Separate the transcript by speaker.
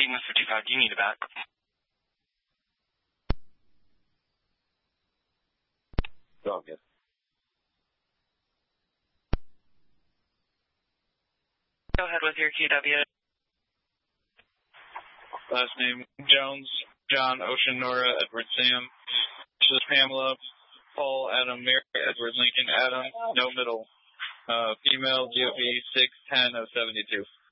Speaker 1: Lima 55. Do you need it back?
Speaker 2: Go ahead.
Speaker 1: Go ahead with your QW.
Speaker 3: Last name Jones, John, Ocean, Nora, Edward, Sam. This is Pamela, Paul, Adam, Mary, Edward, Lincoln, Adam, no middle. Female, GOP 610-072.